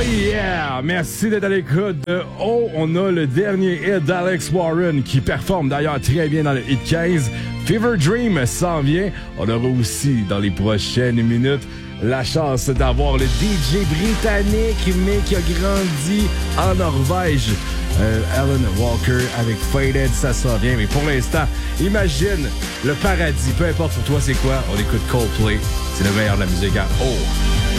Yeah! Merci d'être à l'écoute de Oh! On a le dernier hit d'Alex Warren qui performe d'ailleurs très bien dans le hit 15. Fever Dream s'en vient. On aura aussi dans les prochaines minutes la chance d'avoir le DJ britannique mais qui a grandi en Norvège. Alan Walker avec Faded, ça s'en vient. Mais pour l'instant, imagine le paradis. Peu importe pour toi c'est quoi, on écoute Coldplay. C'est le meilleur de la musique à Oh!